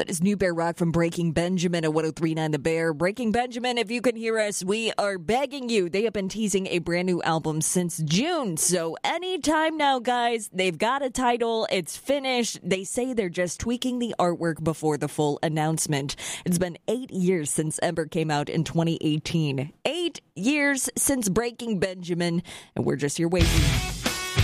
That is New Bear Rock from Breaking Benjamin at 103.9 The Bear. Breaking Benjamin, if you can hear us, we are begging you. They have been teasing a brand new album since June. So anytime now, guys, they've got a title. It's finished. They say they're just tweaking the artwork before the full announcement. It's been 8 years since Ember came out in 2018. 8 years since Breaking Benjamin, and we're just here waiting.